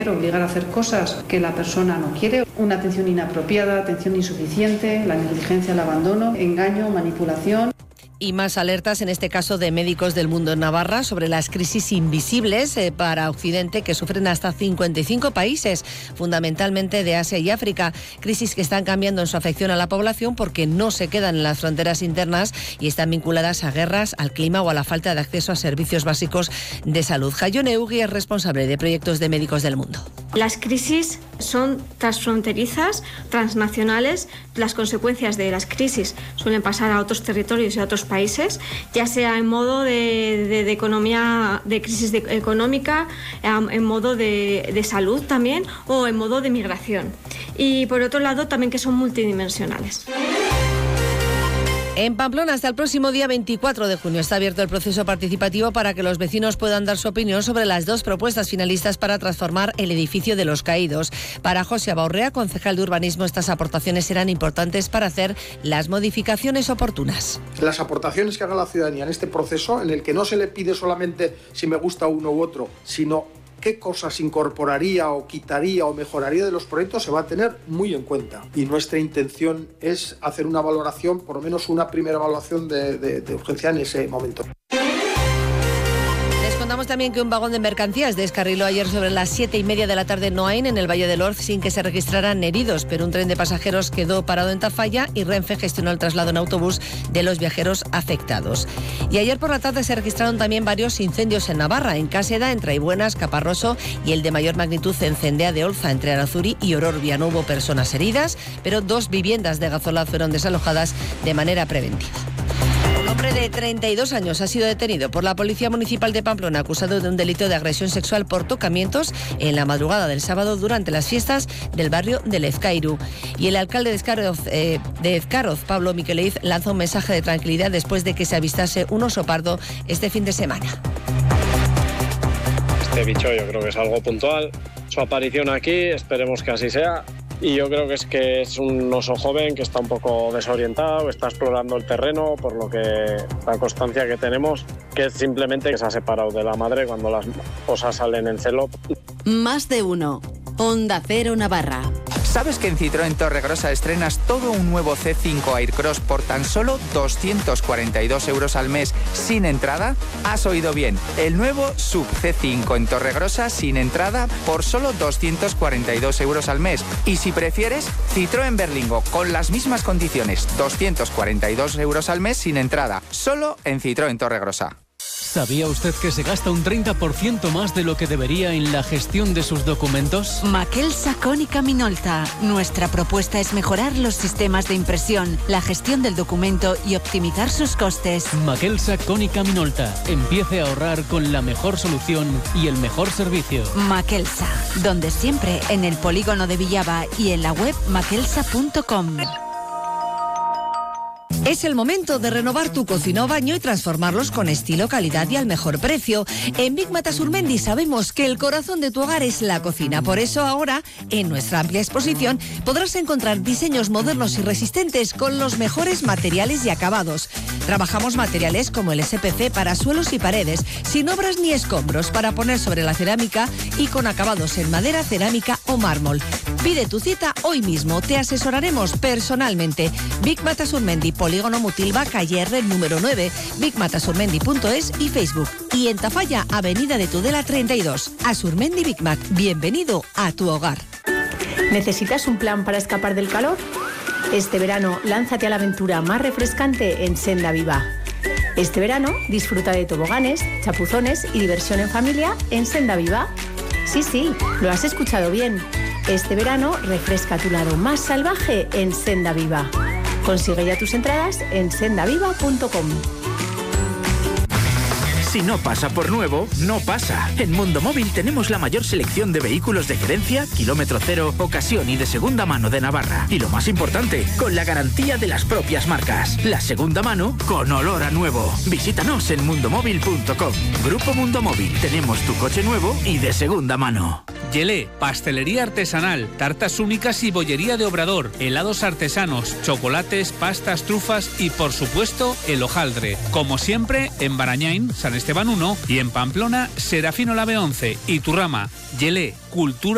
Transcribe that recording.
Obligar a hacer cosas que la persona no quiere, una atención inapropiada, atención insuficiente, la negligencia, el abandono, engaño, manipulación. Y más alertas, en este caso de Médicos del Mundo en Navarra, sobre las crisis invisibles para Occidente que sufren hasta 55 países, fundamentalmente de Asia y África. Crisis que están cambiando en su afección a la población porque no se quedan en las fronteras internas y están vinculadas a guerras, al clima o a la falta de acceso a servicios básicos de salud. Jaione Ugui es responsable de proyectos de Médicos del Mundo. Las crisis son transfronterizas, transnacionales. Las consecuencias de las crisis suelen pasar a otros territorios y a otros países, ya sea en modo de economía, de crisis económica, en modo de salud también, o en modo de migración. Y por otro lado también que son multidimensionales. En Pamplona, hasta el próximo día 24 de junio está abierto el proceso participativo para que los vecinos puedan dar su opinión sobre las dos propuestas finalistas para transformar el edificio de Los Caídos. Para José Abaurrea, concejal de urbanismo, estas aportaciones serán importantes para hacer las modificaciones oportunas. Las aportaciones que haga la ciudadanía en este proceso, en el que no se le pide solamente si me gusta uno u otro, sino qué cosas incorporaría o quitaría o mejoraría de los proyectos, se va a tener muy en cuenta. Y nuestra intención es hacer una valoración, por lo menos una primera evaluación de urgencia en ese momento. Contamos también que un vagón de mercancías descarriló ayer sobre las 7:30 de la tarde en Noain, en el Valle del Orz, sin que se registraran heridos, pero un tren de pasajeros quedó parado en Tafalla y Renfe gestionó el traslado en autobús de los viajeros afectados. Y ayer por la tarde se registraron también varios incendios en Navarra, en Cáseda, en Traibuenas, Caparroso y el de mayor magnitud en Cendea de Olza, entre Arazuri y Ororbia. No hubo personas heridas, pero 2 viviendas de Gazola fueron desalojadas de manera preventiva. Un hombre de 32 años ha sido detenido por la Policía Municipal de Pamplona, acusado de un delito de agresión sexual por tocamientos en la madrugada del sábado durante las fiestas del barrio de Lezcairu. Y el alcalde de Ezcaroz, Pablo Miqueleiz, lanza un mensaje de tranquilidad después de que se avistase un oso pardo este fin de semana. Este bicho yo creo que es algo puntual. Su aparición aquí, esperemos que así sea. Y yo creo que es un oso joven que está un poco desorientado, está explorando el terreno, por lo que la constancia que tenemos, que es simplemente que se ha separado de la madre cuando las cosas salen en celo. Más de uno. Onda Cero Navarra. ¿Sabes que en Citroën Torregrosa estrenas todo un nuevo C5 Aircross por tan solo 242 euros al mes sin entrada? Has oído bien, el nuevo Sub C5 en Torregrosa sin entrada por solo 242 euros al mes. Y si prefieres, Citroën Berlingo con las mismas condiciones, 242 euros al mes sin entrada, solo en Citroën Torregrosa. ¿Sabía usted que se gasta un 30% más de lo que debería en la gestión de sus documentos? Maquelsa Cónica Minolta. Nuestra propuesta es mejorar los sistemas de impresión, la gestión del documento y optimizar sus costes. Maquelsa Cónica Minolta. Empiece a ahorrar con la mejor solución y el mejor servicio. Maquelsa, donde siempre, en el polígono de Villaba y en la web maquelsa.com. Es el momento de renovar tu cocina o baño y transformarlos con estilo, calidad y al mejor precio. En Big Mata Surmendi sabemos que el corazón de tu hogar es la cocina. Por eso ahora, en nuestra amplia exposición, podrás encontrar diseños modernos y resistentes con los mejores materiales y acabados. Trabajamos materiales como el SPC para suelos y paredes, sin obras ni escombros, para poner sobre la cerámica y con acabados en madera, cerámica o mármol. Pide tu cita hoy mismo, te asesoraremos personalmente. Big Mata Surmendi, Polígono Mutilva, calle R, número 9, bigmatasurmendi.es y Facebook. Y en Tafalla, Avenida de Tudela 32. Asurmendi Big Mac, bienvenido a tu hogar. ¿Necesitas un plan para escapar del calor? Este verano, lánzate a la aventura más refrescante en Senda Viva. Este verano, disfruta de toboganes, chapuzones y diversión en familia en Senda Viva. Sí, lo has escuchado bien. Este verano, refresca tu lado más salvaje en Senda Viva. Consigue ya tus entradas en sendaviva.com. Si no pasa por nuevo, no pasa. En Mundo Móvil tenemos la mayor selección de vehículos de gerencia, kilómetro cero, ocasión y de segunda mano de Navarra. Y lo más importante, con la garantía de las propias marcas. La segunda mano con olor a nuevo. Visítanos en mundomóvil.com. Grupo Mundo Móvil. Tenemos tu coche nuevo y de segunda mano. Yelé, pastelería artesanal, tartas únicas y bollería de Obrador, helados artesanos, chocolates, pastas, trufas y, por supuesto, el hojaldre. Como siempre, en Barañain, San Esteban 1 y en Pamplona, Serafino Lave 11 y Turrama. Yelé, cultura